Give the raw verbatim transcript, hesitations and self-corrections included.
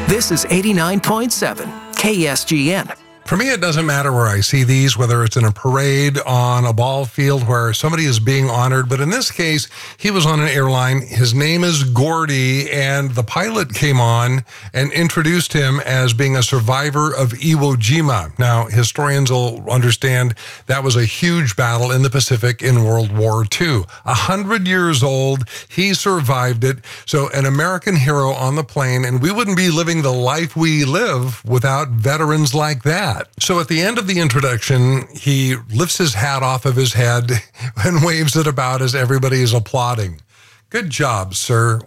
This is eighty-nine point seven K S G N. For me, it doesn't matter where I see these, whether it's in a parade, on a ball field where somebody is being honored. But in this case, he was on an airline. His name is Gordy, and the pilot came on and introduced him as being a survivor of Iwo Jima. Now, historians will understand that was a huge battle in the Pacific in World War Two. A hundred years old, he survived it. So an American hero on the plane, and we wouldn't be living the life we live without veterans like that. So at the end of the introduction, he lifts his hat off of his head and waves it about as everybody is applauding. Good job, sir.